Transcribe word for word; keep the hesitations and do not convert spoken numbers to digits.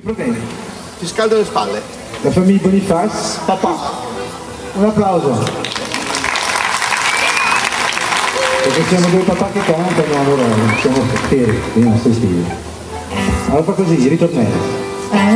problemi. Ti scaldo le spalle. La famiglia Bonifaz, papà. Un applauso. Perché siamo due papà che cantano, allora siamo veri, i nostri stili. Allora fa così, ritornello.